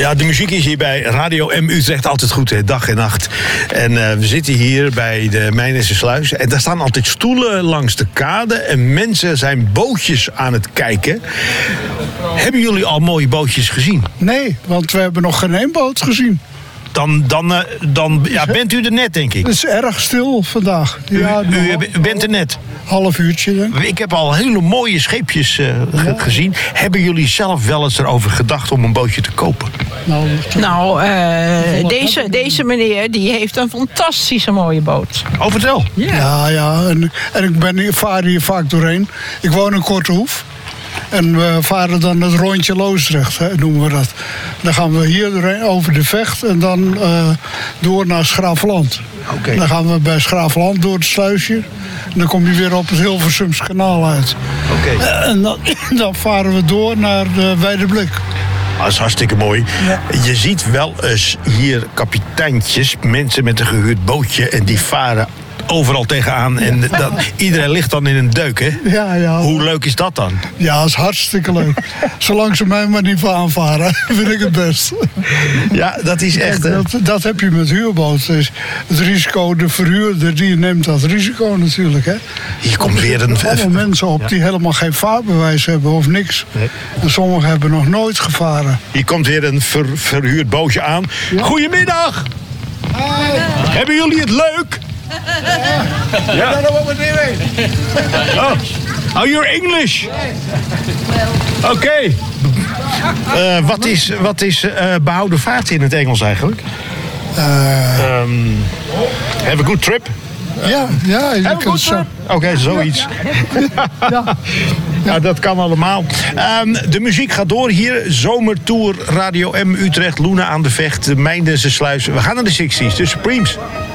Ja, de muziek is hier bij Radio M Utrecht altijd goed, hè? Dag en nacht. En we zitten hier bij de Mijnensesluis. En daar staan altijd stoelen langs de kade. En mensen zijn bootjes aan het kijken. Hebben jullie al mooie bootjes gezien? Nee, want we hebben nog geen één boot gezien. Dan bent u er net, denk ik. Het is erg stil vandaag. Ja, u bent er net. Half uurtje, denk ik. Ik heb al hele mooie scheepjes gezien. Hebben jullie zelf wel eens erover gedacht om een bootje te kopen? Deze meneer die heeft een fantastische mooie boot. Oh, vertel. Ja. En ik vaar hier vaak doorheen. Ik woon in Kortehoef. En we varen dan het rondje Loosdrecht, noemen we dat. Dan gaan we hier doorheen over de Vecht en dan door naar Schraafland. Okay. Dan gaan we bij Schraafland door het sluisje. En dan kom je weer op het Hilversums kanaal uit. Okay. En dan varen we door naar de Weideblik. Dat is hartstikke mooi. Ja. Je ziet wel eens hier kapiteintjes, mensen met een gehuurd bootje, en die varen overal tegenaan. En iedereen ligt dan in een deuk, hè? Ja. Hoe leuk is dat dan? Ja, dat is hartstikke leuk. Zolang ze mij maar niet aanvaren, vind ik het best. Ja, dat is echt... Dat heb je met huurboot. Dus het risico, de verhuurder, die neemt dat risico natuurlijk, hè? Hier komt weer allemaal mensen op die helemaal geen vaarbewijs hebben of niks. Nee. En sommigen hebben nog nooit gevaren. Hier komt weer een verhuurd bootje aan. Ja. Goedemiddag! Hi. Hebben jullie het leuk? Ja. Oh, you're English? Oké. Wat is behouden vaart in het Engels eigenlijk? Have a good trip? Ja. Have a good trip? Oké, zoiets. Ja, dat kan allemaal. De muziek gaat door hier. Zomertour Radio M Utrecht, Loenen aan de Vecht, de Mijnensesluis. We gaan naar de 60's, de Supremes.